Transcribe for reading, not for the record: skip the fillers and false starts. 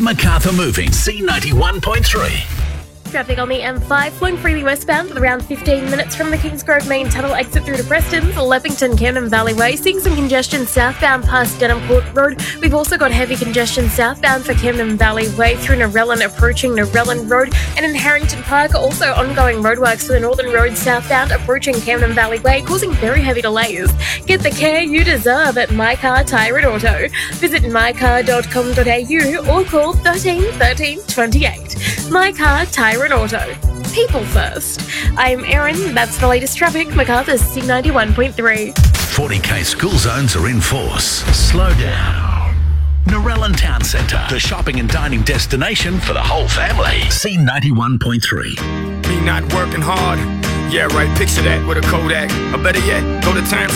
Macarthur Moving, C91.3. Traffic on the M5 flowing freely westbound with around 15 minutes from the Kingsgrove main tunnel exit through to Preston's, Leppington, Camden Valley Way. Seeing some congestion southbound past Denham Court Road. We've also got heavy congestion southbound for Camden Valley Way through Narellan, approaching Narellan Road. And in Harrington Park, also ongoing roadworks for the Northern Road southbound approaching Camden Valley Way, causing very heavy delays. Get the care you deserve at My Car Tyre and Auto. Visit mycar.com.au or call 13 13 28. My Car Tyre and Auto. People first. I'm Erin. That's the latest traffic. Macarthur's C91.3. 40k school zones are in force. Slow down. Narellan Town Centre, the shopping and dining destination for the whole family. C91.3. Me not working hard. Yeah, right. Picture that with a Kodak. Or better yet, go to Times